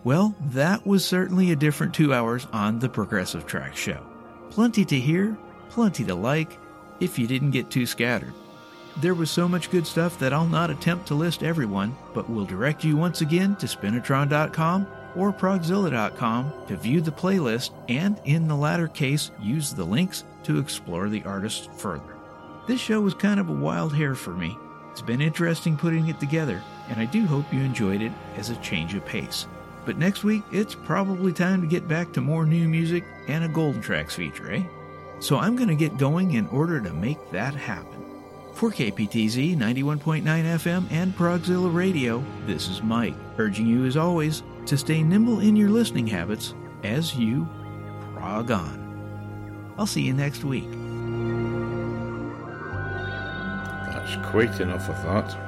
Well, that was certainly a different 2 hours on the Progressive Track Show. Plenty to hear, plenty to like, if you didn't get too scattered. There was so much good stuff that I'll not attempt to list everyone, but will direct you once again to Spinitron.com or Progzilla.com to view the playlist, and in the latter case, use the links to explore the artists further. This show was kind of a wild hair for me. It's been interesting putting it together, and I do hope you enjoyed it as a change of pace. But next week, it's probably time to get back to more new music and a Golden Tracks feature, eh? So I'm going to get going in order to make that happen. For KPTZ 91.9 FM and Progzilla Radio, this is Mike, urging you as always to stay nimble in your listening habits as you prog on. I'll see you next week. That's quite enough of that.